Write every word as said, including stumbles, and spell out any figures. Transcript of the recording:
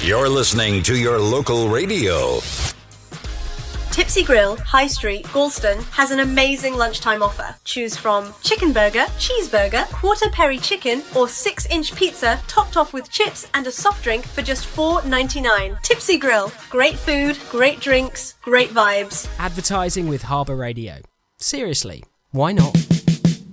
You're listening to your local radio. Tipsy Grill, High Street, Galston has an amazing lunchtime offer. Choose from chicken burger, cheeseburger, quarter peri chicken or six inch pizza topped off with chips and a soft drink for just four ninety-nine. Tipsy Grill, great food, great drinks, great vibes. Advertising with Harbour Radio. Seriously, why not?